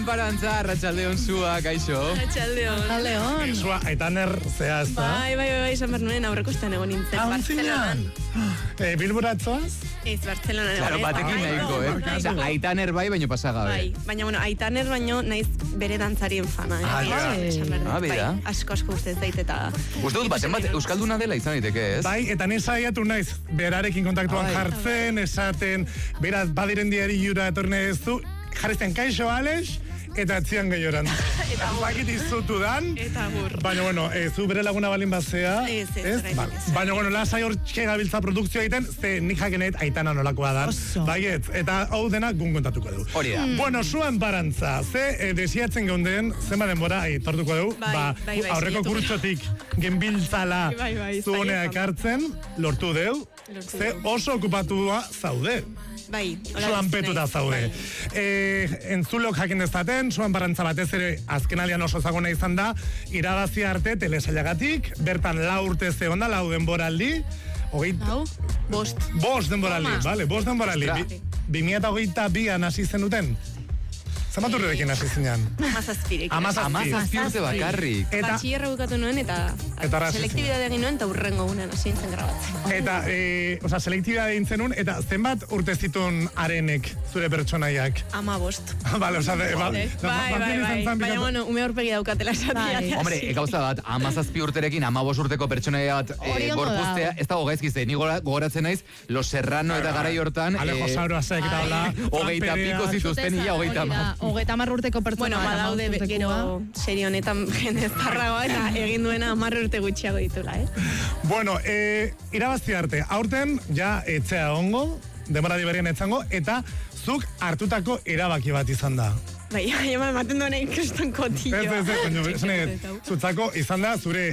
Parantza, Arratxaldeon zua, kaixo. Arratxaldeon. Zua, Aitaner zea ez da. Bai, esan behar nuen aurrekostean egon nintzen. Bartzelonan. Bilboratzoaz? Ez, Bartzelonan egon. Claro, batekin nahiko, Osa, Aitaner bai, baino pasagabe. Bai, baina, Aitaner baino naiz bere dantzarien fana. Bera. Asko ustez dait eta... Uste dut, baten bat, Euskalduna dela izan daiteke, ez? Bai, eta nesaiatu naiz, berarekin kontaktuan jartzen, esaten, beraz, badiren diari jura etorne ez du, jarrizten kaixo Alex, eta atzian gehioran. Eta bakit izutu dan. Eta gur. Baina, bueno, zu bere laguna balin bazea. Ez. Baina, bueno, lasai hor gabiltza produkzio egiten, ze nik jakenet Aitana nolakoa dan. Baiet, eta hau dena gun kontatuko du. Hori da. Bueno, zuan Parantza, ze desiatzen geunden, zenba denbora, aitortuko du, aurreko kurtsotik genbiltzala zu honea ekartzen, lortu deu, ze oso okupatua zaude. Bai, Zuan petuta zaude. Entzulok jakin dezaten, Zuan Parantza batez ere azkenaldian oso zaguna izan da, irabazi arte telesailagatik, bertan 4 urte zegoen da, 4 denboraldi, Bost denboraldi, bale, 5 denboraldi. 2022an hasi zenuten? Zamat urrekin hasi zinean? Amazazpirekin. Amazazpi urte bakarrik. Batxillerra bukatu nuen eta selektibidade egin nuen eta urrengo gunean hasi nintzen grabatzen. Eta, selektibidade egin zenun, eta zenbat urte zituen arenek zure pertsonaiak? 15. Bale, Bai, baina, bueno, ume aurpegi daukatela esatia. Hombre, gauza bat, 17 urterekin 15 urteko pertsonaia bat gorpuztea, ez dago gaizki zen, ni gogoratzen naiz, Los Serrano eta garai hortan, Alejo Sauroasek eta hola, 20 piko zituzten, ia 30. 30 urteko pertsona. Bueno, badaude gero serie honetan jende zarragoa eta egin duena 10 urte gutxiago ditula, Bueno, irabazi arte, aurten ja etxea ongo, demoraldi berrien etzango, eta zuk hartutako erabaki bat izan da. Bai, ematen duena inkrestan kotillo. Ez, zutzako izan da zure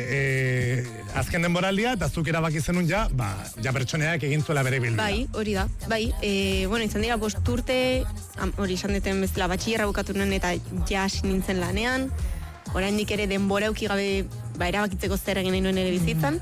azken denboraldia eta zuk erabaki zenun ja pertsoneak egin zuela bere bilbida. Bai, hori da. Bai, bueno, izan dira 5 urte, hori izan deten bezala batxillerra bukatu nuen eta ja hasi nintzen lanean, oraindik ere denbora euki gabe erabakitzeko zer egin nahi nuen ere bizitzan.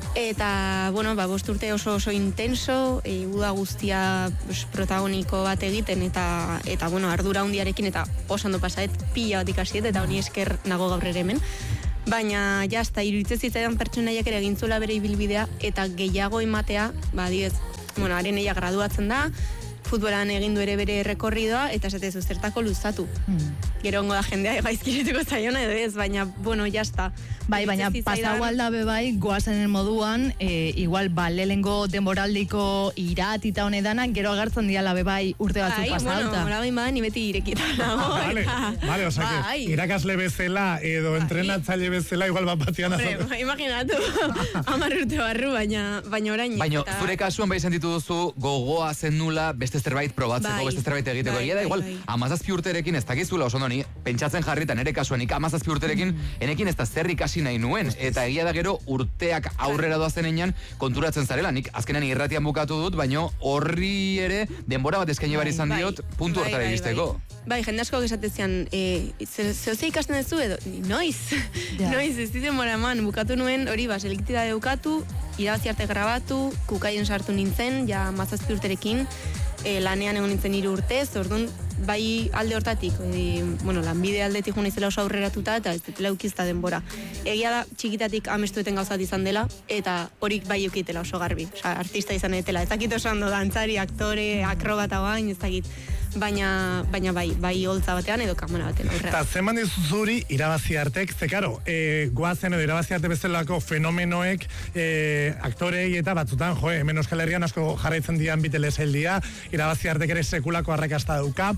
Eta, bueno, 5 urte oso intenso, uda guztia protagoniko bat egiten, eta bueno, ardura hundiarekin, eta oso ondo pasaet, pila bat ikasiet, eta honi esker nago gaur ere hemen. Baina, jazta, iruditzen zitzaidan pertsonaiak ere egintzuela bere ibilbidea, eta gehiago ematea, adibidez, bueno, areneia graduatzen da, futbolan egin du ere bere rekorridoa, eta esatezu zertako luzatu. Gero ongo da jendea gaizkirituko zaiona edo ez, baina, bueno, jazta. Bai, baina pasau aldabe bai, goazenen moduan, igual, lehengo denboraldiko iratita honedanak, gero agertzen diala bai urte batzuk pasauta. Bueno, mora bain badan, beti irekita nago. Vale, osea, irakasle bezala edo entrenatzaile bezala, igual bat batian azaldu. Imaginatu, 10 urte barru, baina orain. Baina, zure kasuan bai sentitu duzu gogoa zen nula beste zerbait probatzeko, beste zerbait egiteko. Egia da, igual, 17 urterekin ez dakizula oso doni, pentsatzen jarritan ere kasuanik 17 urterekin, enekin ez da zer ikasi nahi nuen, eta egia da gero urteak aurrera doazen enean konturatzen zarela, nik azkenean irratian bukatu dut, baino horri ere denbora bat eskaini behar izan diot puntu hortara iristeko. Bai, jende asko esatezian, zehose ikasten duzu edo, noiz ez ditzen mora eman, bukatu nuen, hori selektibidade bukatu, irabazi arte grabatu, kukaien sartu nintzen, ja 17 urterekin, lanean egon nintzen 3 urtez, orduan, bai alde hortatik, bueno, lanbide aldetik jo naizela oso aurreratuta eta ez dutela ukizta denbora. Egia da, txikitatik amestueten gauzat izan dela, eta horik bai ukitela oso garbi. Osa, artista izan etela, ez dakit oso ondo dantzari, aktore, akrobata bain, ez dakit. Baina bai holtza batean edo kamera batean aurrera. Eta zeman dizu zuri irabazi artek, ze karo, goazen edo irabazi arte bezalako fenomenoek aktorei eta batzutan, hemen Euskal Herrian asko jarraitzen dian bitelesaildia, irabazi artek ere sekulako arrakasta dauka.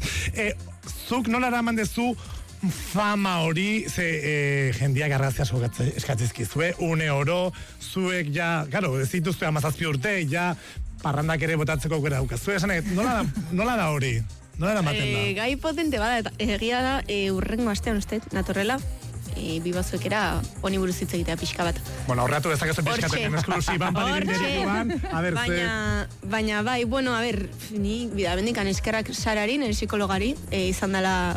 Zuk nola eraman dezu fama hori, ze jendiak argazia eskatzizkizue, une oro, zuek ja, karo, ez dituzue 17 urte, ja, parrandak ere botatzeko gura daukazue, nola da hori? Nola eramaten da? Gai potente bada, egia da, urrengo astean uste, natorrela, bibazuek era honi buruz hitz egitea pixka bat. Bueno, horreatu dezakezu pixkaten esklusiban, baina bai, bueno, a ber, ni bidabendikan eskerrak Sarari, nire psikologari, izan dela,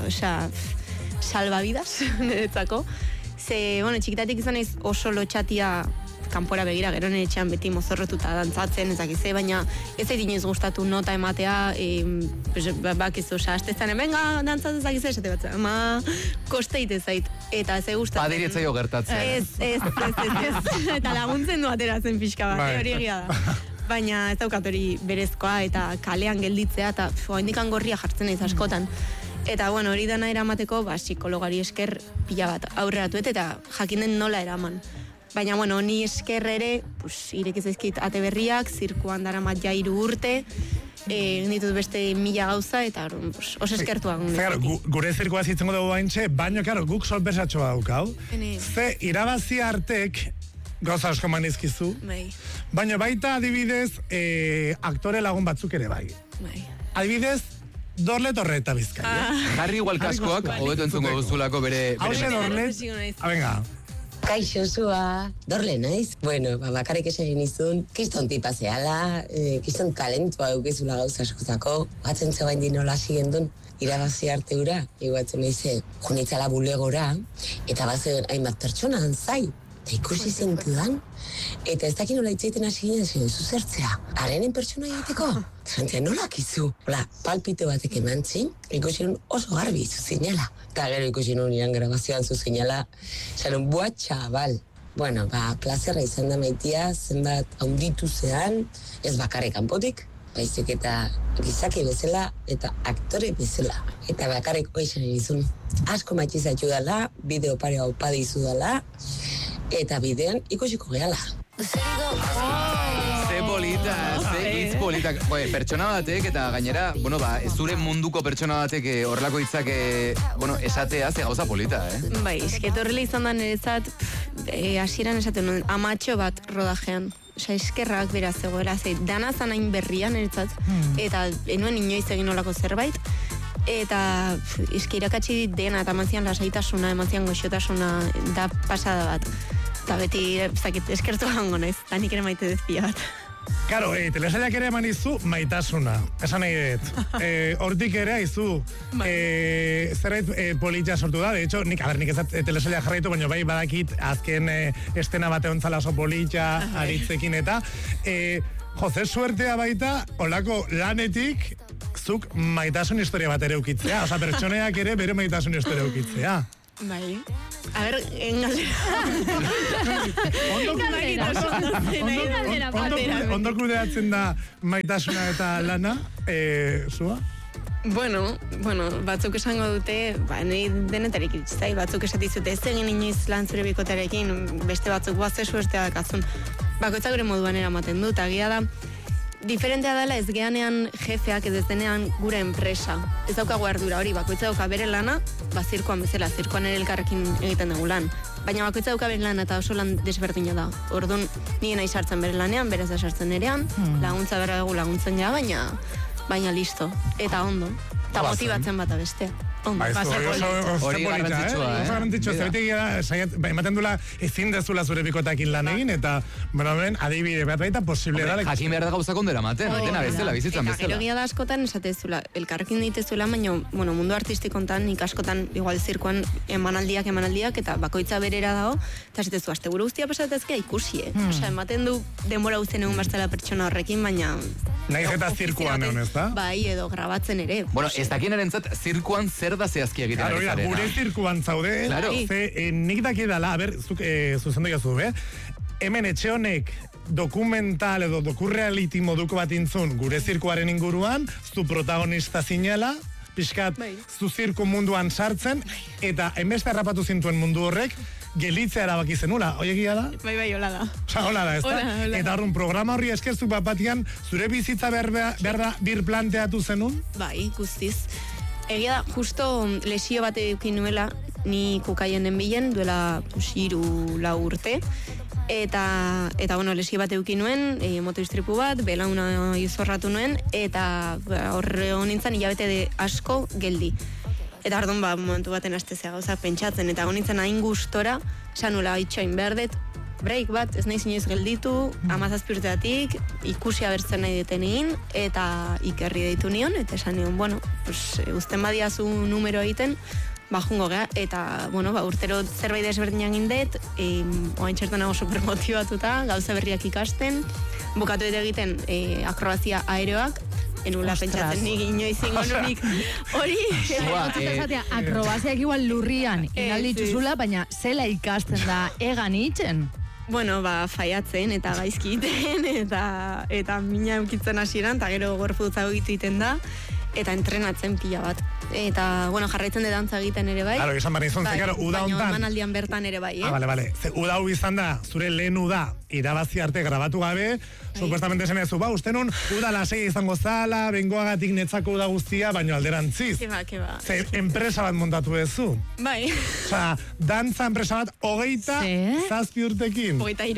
salvavidas, niretzako. Ze, bueno, txikitatik izan ez oso lotxatia kanpora begira, gero nire etxean beti mozorrotuta dantzatzen, ezakize, baina ez zait inoiz gustatu nota ematea, bakizu, astezan, venga, dantzat ezakize, esate bat, ama, koste ite zait, eta ez gustatzen. Badiri etzaio gertatzen. Ez, eta laguntzen du ateratzen pixka bat, hori egia da. Baina ez daukat hori berezkoa, eta kalean gelditzea, eta indikan gorria jartzen naiz askotan. Eta, bueno, hori dana eramateko, psikologari esker pila bat aurreratu eta jakin den nola eraman. Baina, bueno, ni esker ere, irekiz ezkit ate berriak, zirkuan daramat ja 3 urte, ditut beste 1000 gauza, eta oso eskertua. Gure zirkoa zitzen dugu baintxe, baina, karo, guk sorpresatxoa daukau. Ze, irabazi artek, gauza asko manizkizu, baina baita adibidez, aktore lagun batzuk ere bai. Adibidez, Dorlet Horreta Bizkaia. Jarri igual kaskoak, hobeto entzungo duzulako bere... Hauze Dorlet, venga. Kaixo zua, Dorle naiz. Bueno, bakarrik esan izun, kiston tipa zehala, kiston talentua eukezula gauza askotako, batzen zegoen dinola zigendun, irabazi arte ura, iguatzen nahize, junitzala bulegora, eta bazen hainbat pertsona antzai, eta ikusi zentudan, eta ez dakin nola itzaiten hasi ginen zuzertzea. Arenen pertsona egiteko? Zantzia, nolak izu? Hola, palpito batek emantzin, ikusi nun oso garbi izu zinela. Eta gero ikusi nun iran grabazioan zu zinela, zanun, bua txabal. Bueno, plazerra izan da maitia, zenbat haunditu zean, ez bakarrik kanpotik, baizik eta gizaki bezala eta aktore bezala. Eta bakarrik oizan izun. Asko maitizatu dala, bideo pare hau padizu dala, eta bidean ikusiko gehala. Ze polita, ze hitz politak. Pertsona batek, eta gainera, bueno, zure munduko pertsona batek horrelako hitzak, esatea, ze gauza polita, Bai, esket horrela izan da niretzat, hasieran esaten nuen, amatxo bat rodajean. Osa, eskerrak bera zegoela, dana zanain berrian niretzat, eta enuen inoiz egin olako zerbait, eta eski irakatsi dena, eta eman lasaitasuna, eman goxotasuna, da pasada bat. Eta beti, eskertu gango naiz, eta nik ere maite dezpia bat. Karo, telesaiak ere eman izu maitasuna. Esan nahi dut. Hortik ere izu zerbait politia sortu da. De hecho, nik ez telesaia jarraitu, baina bai badakit azken estena bate ontzala oso politia aritzekin eta Jose suertea baita, olako lanetik zuk maitasun historia bat ere ukitzea. Osa, pertsoneak ere bere maitasun historia ukitzea. Bai. A ver, Ondo kudeatzen da maitasuna eta lana, zua? Bueno, batzuk esango dute, nahi denetarik iritzai, batzuk esatizute ez egin inoiz lan zure bikotarekin, beste batzuk guazte suertea dakazun. Bakoitzak gure moduan eramaten dut, agia da, diferentea dela ez geanean jefeak ez denean gure enpresa. Ez daukagu ardura hori, bakoitza dauka bere lana, zirkoan bezala, zirkoan ere elkarrekin egiten dugu lan. Baina bakoitza dauka bere lana eta oso lan desberdina da. Orduan, nire nahi sartzen bere lanean, berez da sartzen erean, laguntza bera dugu laguntzen ja, baina listo. Eta ondo. Eta motibatzen bat abestea. Hori garrantzitsua, oso garrantzitsua, ematen dula ezin dezula zure bikotakin lan egin, eta, adibide bat baita posible da. Jakin behar da gauzak ondera maten, dena bezala, bizitzan bezala. Eta gero gila da askotan esatezula, elkarrekin ditezuela, baina, mundu artistikontan, nik askotan, igual zirkoan emanaldiak, eta bakoitza berera dago, eta esatezu, asteguru guztia pasatezkea ikusi, Osa, ematen du denbora guztien egun bastela pertsona horrekin, baina... Naiz eta zirkuan egon, ez da? Bai, edo grabatzen ere. Bueno, ez dakien erentzat, zirkuan zer da zehazki egiten ari zarena. Gure zirkuan zaude, nik daki dala, zuk zuzendu jazu, hemen etxe honek dokumental edo dokurreality moduko bat intzun gure zirkuaren inguruan, zu protagonista zinela, pixkat zu zirku munduan sartzen, eta enbeste harrapatu zintuen mundu horrek, gelitzea erabaki zenula, egia da? Bai, hola da. Osa, hola da, ez da? Eta horren programa horri eskerzu batian, zure bizitza behar da birplanteatu zenun? Bai, guztiz. Egia da, justo lesio bat edukin nuela, ni kukaien denbilen, duela 3-4 urte, eta lesio bat edukin nuen, motoistripu bat, belauna izorratu nuen, eta horre honintzen hilabete asko geldi. Eta orduan, momentu baten astezea gauza pentsatzen, eta honintzen hain gustora, sanula itxain berdet, break bat, ez nahi zinez gelditu, 17 urteatik, ikusi abertzen nahi deten egin, eta ikerri deitu nion, eta esan nion, uzten badiazu numero egiten, bajungo gea, eta, bueno, urtero zerbait desberdinak indet, oain txertan nago supermotibatuta, gauza berriak ikasten, bukatu egiten akrobazia aeroak, enula pentsatzen nik inoiz ingo nunik hori. Akrobaziak igual lurrian inaldituzula, baina zela ikasten da egan itzen? Bueno, faiatzen eta gaizkiten eta mina eukitzen hasieran, eta gero gorputza egitu iten da, eta entrenatzen pila bat. Eta, bueno, jarraitzen de dantza egiten ere bai. Claro, esan barri izan, zekaro, uda hontan. Baina emanaldian bertan ere bai, Vale. Uda hu izan da, zure lehen uda, irabazi arte grabatu gabe, supuestamente zen ezu, uste nun, uda lasei izango zala, bengoagatik netzako uda guztia, baino alderantziz. Keba. Ze, enpresa bat montatu ezu. Bai. Osa, dantza enpresa bat, 27 urtekin.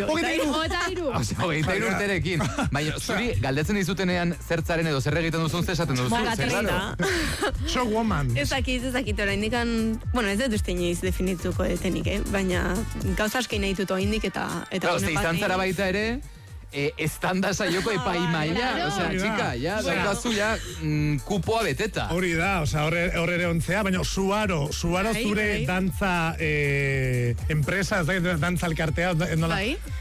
23 urterekin. Baina, zuri, galdetzen dizutenean zertzaren edo zer egiten duzun zesaten duzu. Show woman. Ez dakit oraindik, bueno, ez dut uste inoiz definituko detenik, baina gauza aski nahi dut oraindik eta izantzara baita ere, estanda saioko epai maila, osea, txika, ja, daukazu ja, kupoa beteta. Hori da, osea, hor ere ontzea, baina Suaro zure dantza enpresa, dantza elkartea, nola?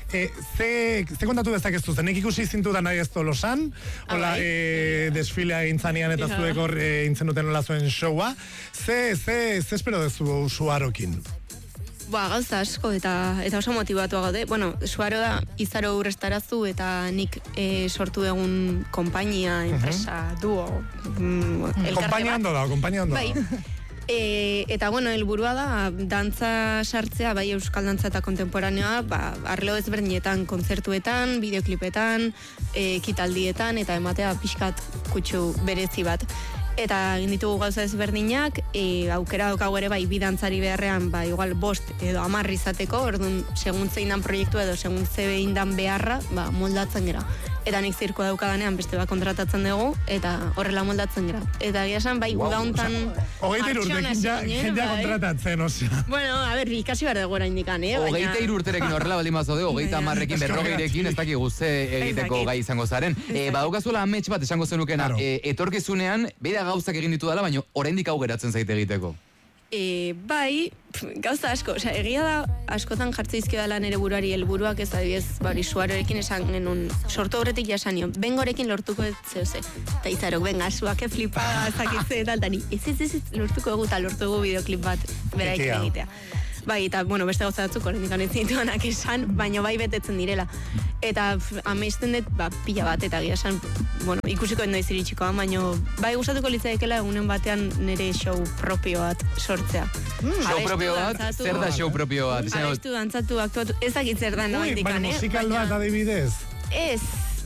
Ze kontatu dezakezu, zenek ikusi zintu da nahi ez Tolosan, hola, desfilea egintzanean eta zuek hor intzen duten nola zuen showa, ze espero dezu Suarokin? Gauza asko eta oso motibatua gaude. Bueno, Suaro da Izaro Urrestarazu eta nik sortu egun konpainia, enpresa, duo, Konpainia ondo da. Bai. Eta, bueno, helburua da dantza sartzea, bai euskal dantza eta kontemporaneoa, arlo ezberdinetan, kontzertuetan, bideoklipetan, ekitaldietan, eta ematea pixkat kutsu berezi bat. Eta egin ditugu gauza ezberdinak, aukera daukagu ere bai bidantzari beharrean, igual 5 edo 10 izateko, orduan segun zein dan proiektu edo segun zein dan beharra, moldatzen gera. Eta nik zirkoa daukadanean beste bat kontratatzen dugu, eta horrela moldatzen gera. Eta egia esan, uda hontan... 23 urtekin jendea kontratatzen, osea. Bueno, a ber, ikasi behar dugu orain dikan, 23 urterekin horrela baldin bazaude, 30 40ekin ez dakik guze egiteko gai izango zaren. Badaukazuela amets bat esango zenukena, etorkizunean, beida gauzak egin ditu dela, baina oraindik hau geratzen zaite egiteko. Bai, gauza asko, egia da askotan jartze izkidala nere buruari helburuak ez adibidez, Suarorekin esan genuen, sortu horretik jasanio, bengorekin lortuko ez, eta Izarok, benga, suake flipa zakitze eta altani, ez, lortuko egu eta lortu egu bideoklip bat beraik egitea. Bai, eta, bueno, beste gauza batzuk horretik anetzituanak esan, baina bai betetzen direla. Eta ameizten dut, pila bat, eta gira esan, bueno, ikusiko endo iziritxikoa, baina bai gustatuko litzaekela egunen batean nire show propio bat sortzea. Show propio bat? Zer da show propio bat? Abestu, dantzatu, aktuatu, ezakit zer da no indikan, baina musikal bat adibidez? Ez.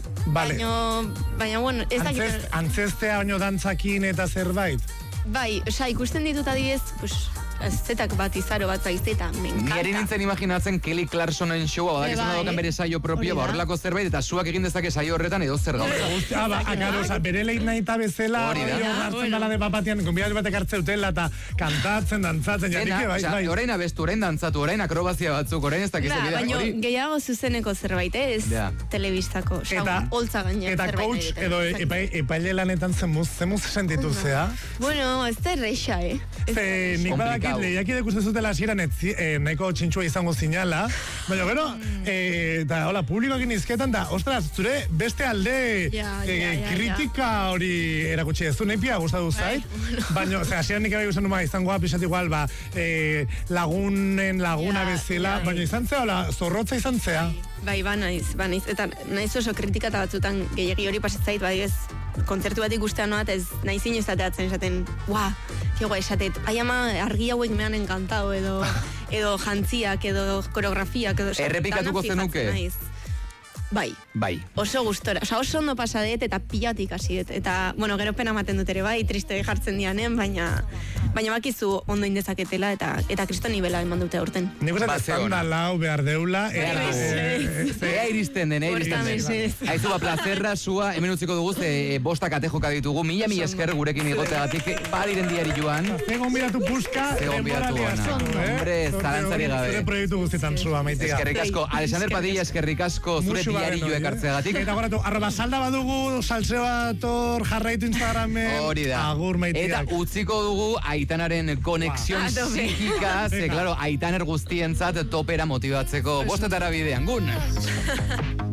Baina, bueno, ezakit... Antzestea baino dantzakin eta zerbait? Bai, ikusten ditut adibidez, zetak bat Izaro bat zaizeta, me encanta. Nire nintzen imaginatzen Kelly Clarksonen showa, badak izan dagokan bere saio propio, horrelako zerbait, eta suak egin dezake saio horretan edo zer gauza. Bere leit nahi eta bezala, hartzen dala de papatian, konbidatu batek hartze utela, eta kantatzen, dantzatzen, jatik, bai. Orain abestu, orain dantzatu, orain akrobazia batzuk, orain ez dakizu bidea. Baina gehiago zuzeneko zerbait, ez telebistako, holtza gaina. Eta coach edo epaile lanetan zemuz sentitu zea? Bueno, ez da erreixa, nik badakit lehiaki dekusten zutela hasieran nahiko txintxua izango zinala, baina gero, eta hola, publikoekin izketan, da, ostras, zure beste alde kritika hori erakutsi ez du, nahi pia gustatu zait, baina, hasieran nik bai guztan duma, izango apizat igual, laguna bezala, baina izan zea, hola, zorrotza izan zea. Bai, naiz, eta naiz oso kritikata batzutan gehiagi hori pasatzait, bai ez, kontzertu bat ikustean noat, ez nahi zinu izateatzen esaten, esatet, ai ama argi hauek mehan encantado, edo jantziak, edo koreografiak, edo... Errepikatuko zenuke? Bai. Oso gustora. Oso ondo pasadet eta pilatik hasiet. Eta, bueno, gero pena maten dut ere bai, triste jartzen dianen, baina bakizu ondo indezaketela eta kristo nivela eman dute aurten. Nik uste estanda lau behar deula. Ea iristen den. Aizu plazerra, sua, hemen utziko dugu, bostak atejoka ditugu, mila esker gurekin igoteagatik, badiren diari joan. Zegon biratu puska, denboratu gana. Hombre, zalantzari gabe. Zure proiektu guztietan sua, maitea. Eskerrik asko. Alexander Padilla, eskerrik asko. Zure Diario ekartzeagatik. Eta goratu, @salda badugu, salseoator jarraitu Instagramen. Hori da. Agur maitiak. Eta utziko dugu Aitanaren konexion psikika, ze, claro, Aitaner guztientzat topera motibatzeko. Bostetara bidean, gun!